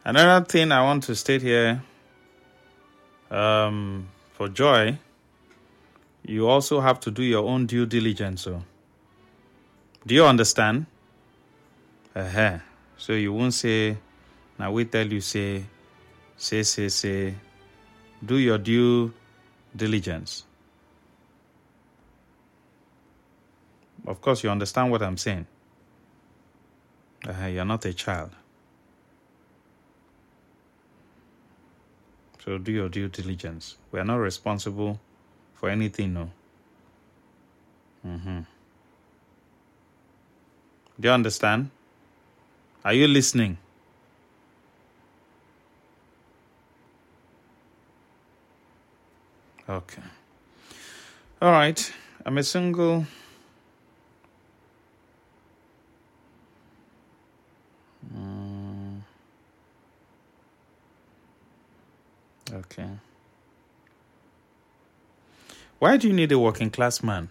Another thing I want to state here, for Joy, you also have to do your own due diligence. So, do you understand? So you won't say, now we tell you, say. Do your due diligence. Of course, you understand what I'm saying. You're not a child. So do your due diligence. We are not responsible for anything, no. Do you understand? Are you listening? Okay. All right. I'm a single. Okay. Why do you need a working class man?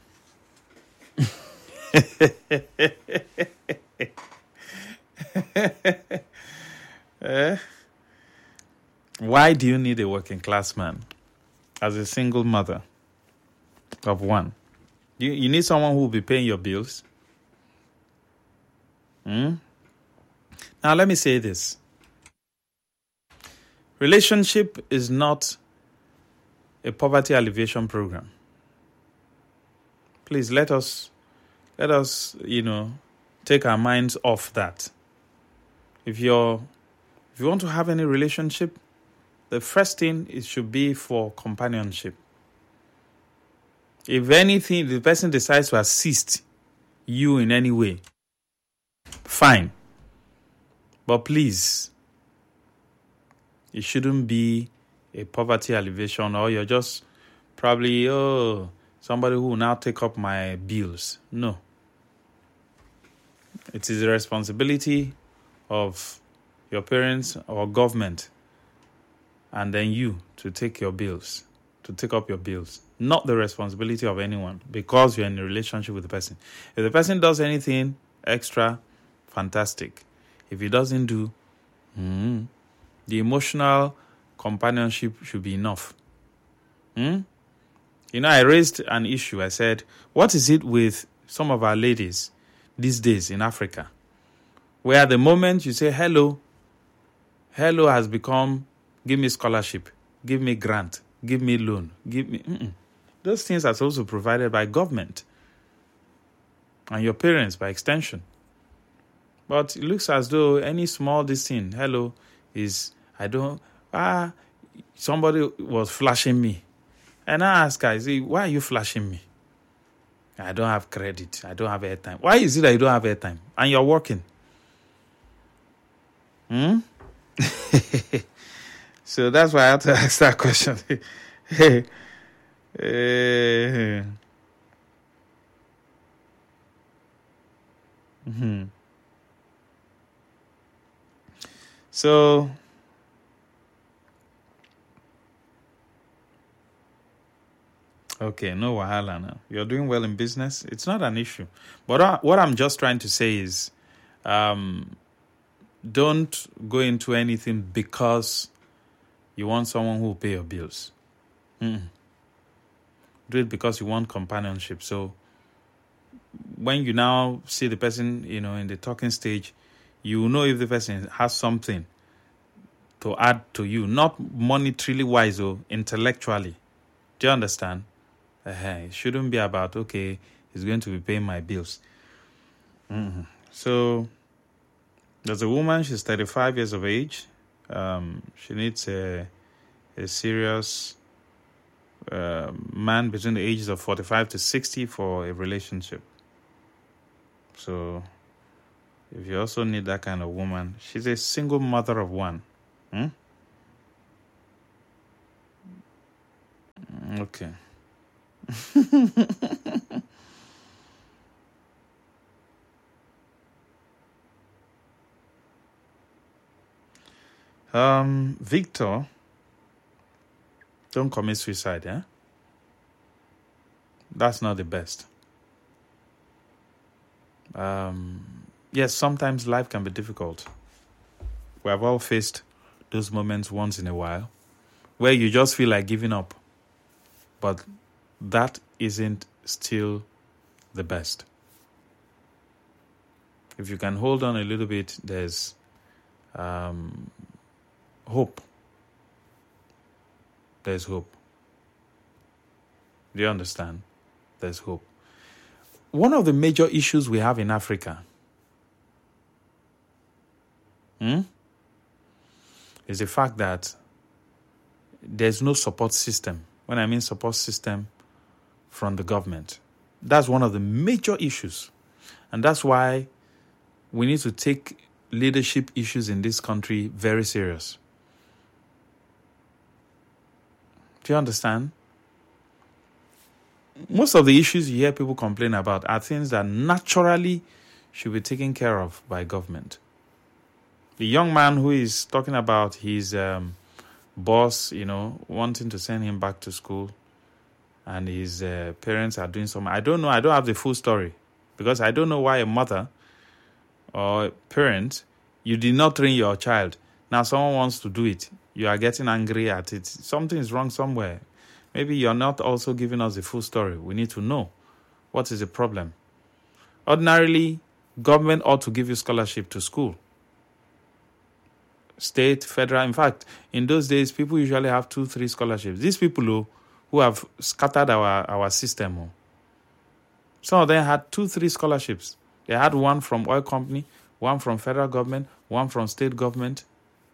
Why do you need a working class man as a single mother of one? You need someone who will be paying your bills. Now, let me say this. Relationship is not a poverty alleviation program. Please let us, take our minds off that. If you want to have any relationship, the first thing it should be for companionship. If anything, the person decides to assist you in any way, fine. But please, it shouldn't be a poverty alleviation, or you're just probably, somebody who will now take up my bills. No. It is the responsibility of your parents or government, and then you to take up your bills. Not the responsibility of anyone, because you're in a relationship with the person. If the person does anything extra, fantastic. If he doesn't do, the emotional companionship should be enough. I raised an issue. I said, what is it with some of our ladies these days in Africa, where the moment you say hello has become, give me scholarship, give me grant, give me loan, give me... Those things are also provided by government and your parents by extension. But it looks as though any small thing, hello, is, somebody was flashing me. And I ask her, why are you flashing me? I don't have credit. I don't have airtime. Why is it that you don't have airtime? And you're working? So that's why I had to ask that question. So, okay, no wahala now. You're doing well in business. It's not an issue. But what I'm just trying to say is, don't go into anything because you want someone who will pay your bills. Do it because you want companionship. So when you now see the person, in the talking stage, you know if the person has something to add to you, not monetarily wise or intellectually. Do you understand? It shouldn't be about, okay, he's going to be paying my bills. So there's a woman, she's 35 years of age. She needs a serious man between the ages of 45 to 60 for a relationship. So if you also need that kind of woman, she's a single mother of one. Okay. Victor, don't commit suicide, That's not the best. Yes, sometimes life can be difficult. We have all faced those moments once in a while where you just feel like giving up. But that isn't still the best. If you can hold on a little bit, there's hope. There's hope. Do you understand? There's hope. One of the major issues we have in Africa is the fact that there's no support system. When I mean support system from the government, that's one of the major issues. And that's why we need to take leadership issues in this country very serious. Do you understand? Most of the issues you hear people complain about are things that naturally should be taken care of by government. The young man who is talking about his boss, wanting to send him back to school, and his parents are doing something. I don't know. I don't have the full story because I don't know why a mother or a parent, you did not train your child. Now someone wants to do it. You are getting angry at it. Something is wrong somewhere. Maybe you're not also giving us the full story. We need to know what is the problem. Ordinarily, government ought to give you scholarship to school. State, federal. In fact, in those days, people usually have 2-3 scholarships. These people who have scattered our system, some of them had 2-3 scholarships. They had one from oil company, one from federal government, one from state government.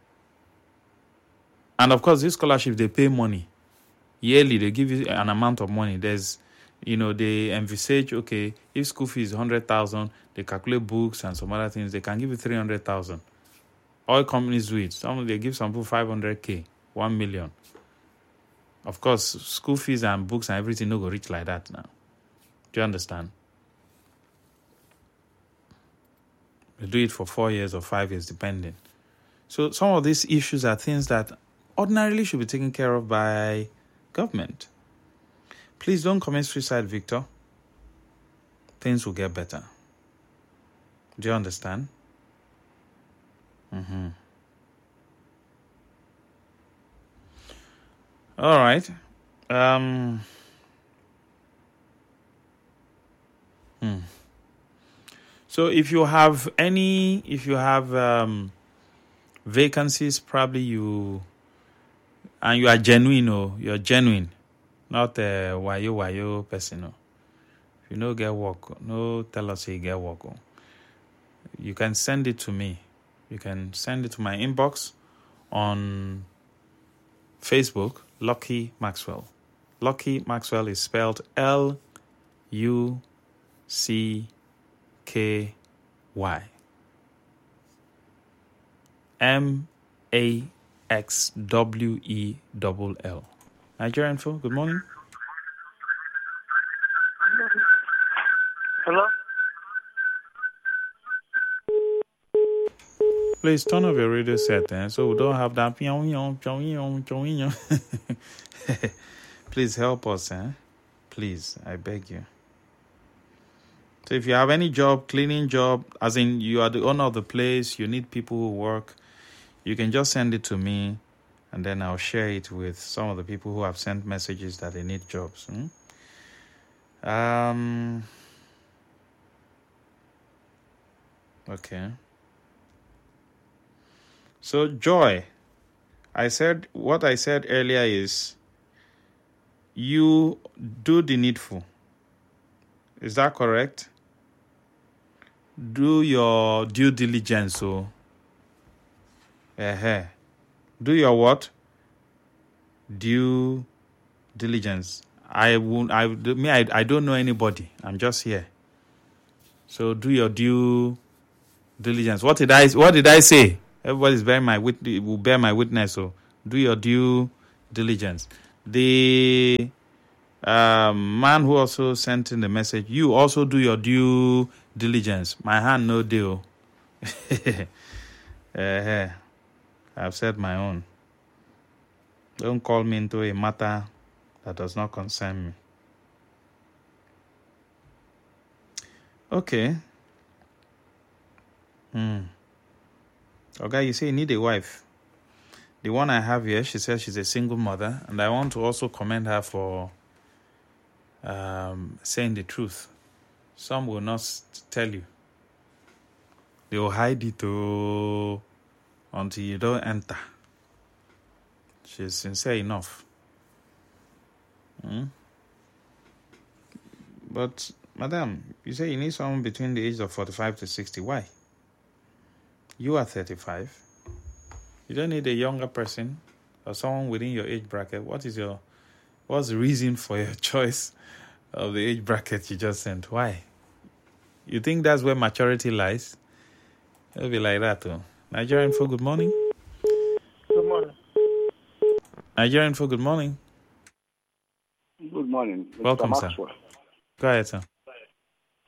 And of course, these scholarships, they pay money. Yearly, they give you an amount of money. There's, they envisage, okay, if school fee is 100,000, they calculate books and some other things, they can give you 300,000. Oil companies do it. They give some people 500K, 1 million. Of course, school fees and books and everything no go reach like that now. Do you understand? They do it for 4 years or 5 years, depending. So some of these issues are things that ordinarily should be taken care of by government. Please don't commit suicide, Victor. Things will get better. Do you understand? All right. So if you have vacancies, probably you are genuine, you're genuine, not a wayo person. If you no get work, no tell us you get work. You can send it to me. You can send it to my inbox on Facebook, Lucky Maxwell. Lucky Maxwell is spelled Lucky. Maxwell. Nigerian info, good morning. Hello? Please turn off your radio set, so we don't have that. Please help us, Please, I beg you. So if you have any job, cleaning job, as in you are the owner of the place, you need people who work, you can just send it to me, and then I'll share it with some of the people who have sent messages that they need jobs. Okay. So, Joy, what I said earlier is you do the needful. Is that correct? Do your due diligence. Do your what? Due diligence. I don't know anybody. I'm just here. So do your due diligence. What did I say? Everybody's will bear my witness. So do your due diligence. The man who also sent in the message, you also do your due diligence. My hand no deal. I've said my own. Don't call me into a matter that does not concern me. Okay. Okay, you say you need a wife. The one I have here, she says she's a single mother, and I want to also commend her for saying the truth. Some will not tell you. They will hide it until you don't enter. She's sincere enough. But, madam, you say you need someone between the age of 45 to 60. Why? You are 35. You don't need a younger person or someone within your age bracket. What's the reason for your choice of the age bracket you just sent? Why? You think that's where maturity lies? It'll be like that, too. Nigerian Info, good morning. Good morning. Nigerian Info, good morning. Good morning. Welcome, sir. Go ahead, sir.